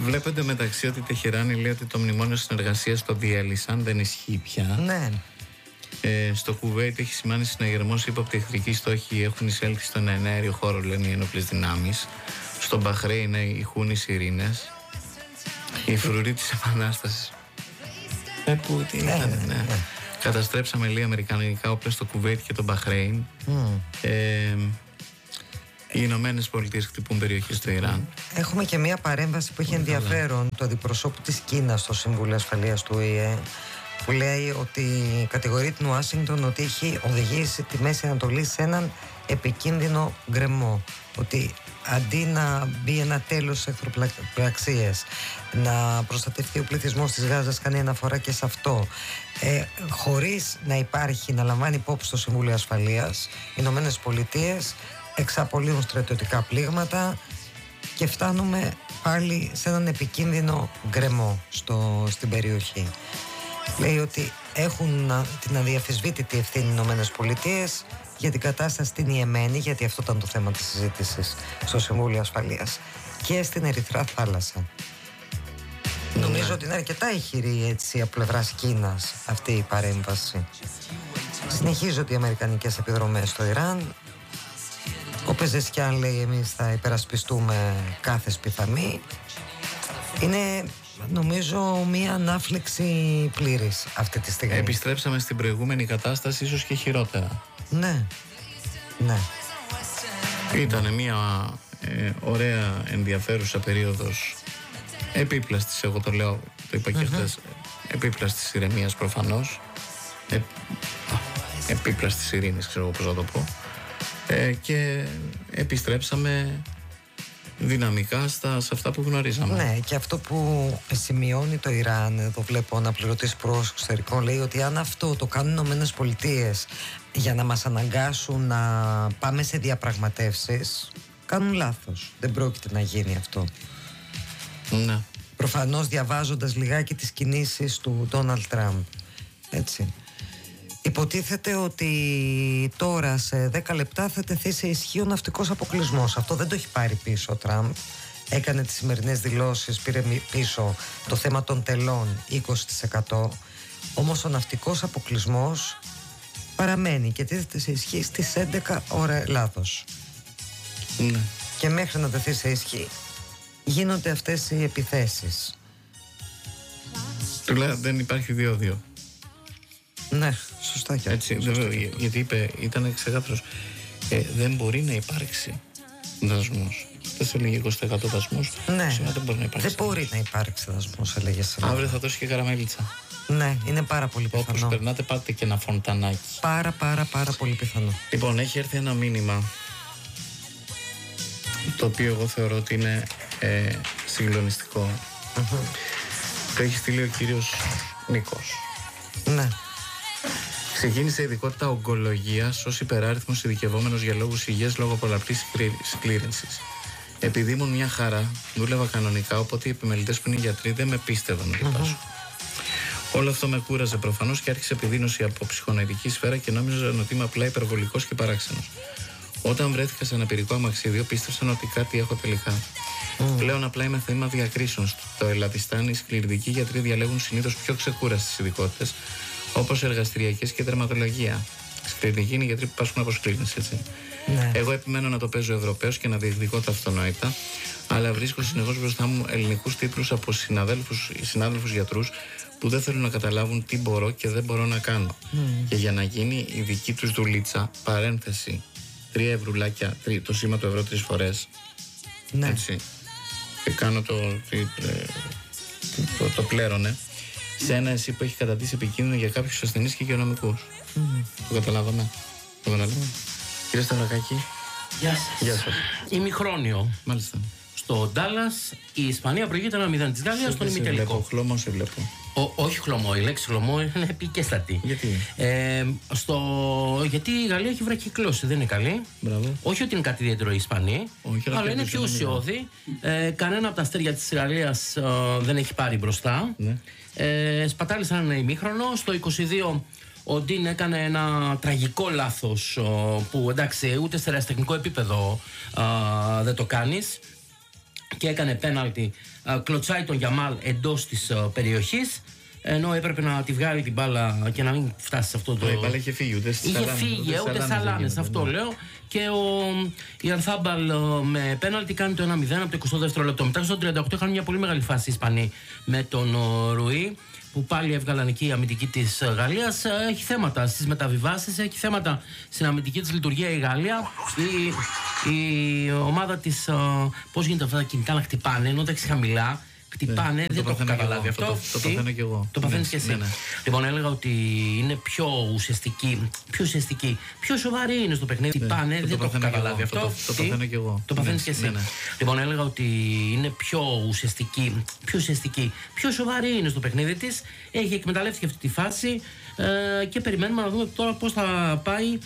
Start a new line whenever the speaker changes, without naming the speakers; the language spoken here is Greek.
Βλέπετε μεταξύ ότι η Τεχεράνη λέει ότι το μνημόνιο συνεργασίας στο διέλυσαν, δεν ισχύει πια.
Ναι.
Στο Κουβέιτ έχει σημάνει συναγερμός ύποπτη εχθρικοί στόχοι έχουν εισέλθει στον εναέριο χώρο, λένε οι ενόπλες δυνάμεις. Στο Μπαχρέιν ηχούν οι σιρήνες. Η φρουρή της Επανάστασης. Πού τι ήταν, ναι. Καταστρέψαμε λέει αμερικανικά όπλα στο Κουβέιτ και το Μπαχρέιν. Οι Ηνωμένες Πολιτείες χτυπούν περιοχές στο Ιράν.
Έχουμε και μια παρέμβαση που έχει ενδιαφέρον του αντιπροσώπου της Κίνας στο Συμβούλιο Ασφαλείας του ΟΗΕ, που λέει ότι κατηγορεί την Ουάσιγκτον ότι έχει οδηγήσει τη Μέση Ανατολή σε έναν επικίνδυνο γκρεμό. Ότι αντί να μπει ένα τέλος σε εχθροπραξίες, να προστατευτεί ο πληθυσμός της Γάζας, κάνει αναφορά και σε αυτό, χωρίς να υπάρχει, να λαμβάνει υπόψη στο Συμβούλιο Ασφαλείας, οι Ηνωμένες Πολιτείες εξαπολύουν στρατιωτικά πλήγματα και φτάνουμε πάλι σε έναν επικίνδυνο γκρεμό στην περιοχή. Λέει ότι έχουν την αδιαφυσβήτητη ευθύνη οι Ηνωμένες Πολιτείες για την κατάσταση στην Ιεμένη, γιατί αυτό ήταν το θέμα της συζήτησης στο Συμβούλιο Ασφαλείας, και στην Ερυθρά Θάλασσα. Νομίζω ότι είναι αρκετά ηχηρή έτσι από πλευράς Κίνας αυτή η παρέμβαση. Συνεχίζονται οι αμερικανικές επιδρομές στο Ιράν. Ο Πεζεσκιάν λέει εμείς θα υπερασπιστούμε κάθε σπιθαμή. Είναι νομίζω μια ανάφλεξη πλήρης αυτή τη στιγμή.
Επιστρέψαμε στην προηγούμενη κατάσταση, ίσως και χειρότερα.
Ναι, ναι.
Ήταν μια ωραία ενδιαφέρουσα περίοδος επίπλαστης, εγώ το λέω, το είπα και χθες, επίπλαστης ηρεμίας προφανώς, επίπλαστης ειρήνης, ξέρω πώς να το πω, και επιστρέψαμε δυναμικά σε αυτά που γνωρίζαμε.
Ναι, και αυτό που σημειώνει το Ιράν, εδώ βλέπω αναπληρωτής υπουργός εξωτερικών, λέει ότι αν αυτό το κάνουν οι Ηνωμένες Πολιτείες για να μας αναγκάσουν να πάμε σε διαπραγματεύσεις, κάνουν λάθος. Δεν πρόκειται να γίνει αυτό.
Ναι.
Προφανώς διαβάζοντας λιγάκι τις κινήσεις του Ντόναλντ Τραμπ. Έτσι. Υποτίθεται ότι τώρα σε 10 λεπτά θα τεθεί σε ισχύ ο ναυτικός αποκλεισμός. Αυτό δεν το έχει πάρει πίσω ο Τραμπ. Έκανε τις σημερινές δηλώσεις, πήρε πίσω το θέμα των τελών 20%. Όμως ο ναυτικός αποκλεισμός παραμένει και τίθεται σε ισχύ στις 11 ώρα Ελλάδος.
Ναι.
Και μέχρι να τεθεί σε ισχύ γίνονται αυτές οι επιθέσεις.
Του λέω δεν υπάρχει διόδιο.
Ναι, σωστά και
έτσι. Γιατί είπε, ήταν ξεκάθαρος, δεν μπορεί να υπάρξει δασμός. Δεν έλεγε 20% δασμός.
Ναι,
σήμερα δεν μπορεί να υπάρξει.
Δεν μπορεί να υπάρξει δασμός, έλεγε σήμερα.
Αύριο θα δώσει και καραμέλιτσα.
Ναι, είναι πάρα πολύ πιθανό.
Όπως περνάτε, πάτε και ένα φοντανάκι.
Πάρα πολύ πιθανό.
Λοιπόν, έχει έρθει ένα μήνυμα, το οποίο εγώ θεωρώ ότι είναι συγκλονιστικό. Το έχει στείλει ο κύριος Νίκος.
Ναι.
Ξεκίνησε ειδικότητα ογκολογίας ως υπεράριθμος ειδικευόμενος για λόγους υγείας λόγω πολλαπλής σκλήρυνσης. Επειδή ήμουν μια χαρά, δούλευα κανονικά, οπότε οι επιμελητές που είναι γιατροί δεν με πίστευαν ότι πάσω. Όλο αυτό με κούραζε προφανώς και άρχισε επιδείνωση από ψυχονοητική σφαίρα και νόμιζαν ότι είμαι απλά υπερβολικός και παράξενος. Όταν βρέθηκα σε αναπηρικό αμαξίδιο, πίστευσαν ότι κάτι έχω τελικά. Πλέον απλά είμαι θύμα διακρίσεων. Στο Ελατιστάν, οι σκληρητικοί γιατροί διαλέγουν συνήθως πιο ξεκούραστες ειδικότητες, όπως εργαστηριακές και τερματολογία. Σκληρητικοί είναι οι γιατροί που πάσχουν από σκλήρυνση, έτσι.
Ναι.
Εγώ επιμένω να το παίζω Ευρωπαίος και να διεκδικώ τα αυτονόητα, αλλά βρίσκω συνεχώς μπροστά μου ελληνικούς τίτλους από συνάδελφους γιατρούς που δεν θέλουν να καταλάβουν τι μπορώ και δεν μπορώ να κάνω. Και για να γίνει η δική τους δουλίτσα, παρένθεση, 3 ευρουλάκια, το σήμα του ευρώ 3 φορές.
Ναι.
Έτσι. Και κάνω το πλέρωνε σε ένα εσύ που έχει κατατήσει επικίνδυνο για κάποιους ασθενείς και υγειονομικούς. Το καταλάβαμε. Κύριε Σταυρακάκη.
Γεια σας.
Γεια σας.
Ημιχρόνιο.
Μάλιστα.
Στο Ντάλλας η Ισπανία προηγείται 1-0 της Γαλλίας στον ημιτελικό.
Χλωμό σε βλέπω.
Όχι χλωμό, η λέξη χλωμό είναι επικέστατη.
Γιατί?
Γιατί η Γαλλία έχει βραχυκλώσει, δεν είναι καλή.
Μπράβο.
Όχι ότι είναι κάτι ιδιαίτερο οι Ισπανοί, αλλά είναι πιο ουσιώδη. Κανένα από τα αστέρια της Γαλλίας δεν έχει πάρει μπροστά.
Ναι.
Σπατάλησαν ένα ημίχρονο. Στο 22 ο Ντίν έκανε ένα τραγικό λάθος που εντάξει ούτε σε ερασιτεχνικό επίπεδο δεν το κάνεις. και έκανε πέναλτι, κλωτσάει τον Γιαμάλ εντός της περιοχής, ενώ έπρεπε να τη βγάλει την μπάλα και να μην φτάσει σε αυτό το.
Η μπάλα είχε φύγει, ούτε
ούτε σαλάνες, αυτό λέω. Και η Αρθάμπαλ με πέναλτι κάνει το 1-0 από το 22ο λεπτό. Μετά στο 38 είχαν μια πολύ μεγάλη φάση οι Ισπανοί με τον Ρουί, που πάλι έβγαλαν εκεί η αμυντική της Γαλλίας. Έχει θέματα στις μεταβιβάσεις, έχει θέματα στην αμυντική της λειτουργία η Γαλλία. Η ομάδα της, πώς γίνεται αυτά τα κινητά να χτυπάνε, ενώ τα έχεις χαμηλά. Χτυπάνε, δεν το έχω καταλάβει αυτό.
Το παθαίνω κι εγώ.
Το παθαίνεις κι εσύ. Λοιπόν, έλεγα ότι είναι πιο ουσιαστική, πιο σοβαρή είναι στο παιχνίδι. Χτυπάνε, δεν το έχω καταλάβει αυτό.
Το παθαίνω κι εγώ.
Το παθαίνεις κι εσύ. Λοιπόν, έλεγα ότι είναι πιο ουσιαστική, πιο σοβαρή είναι στο παιχνίδι της. Έχει εκμεταλλεύσει αυτή τη φάση και περιμένουμε να δούμε τώρα πώς θα πάει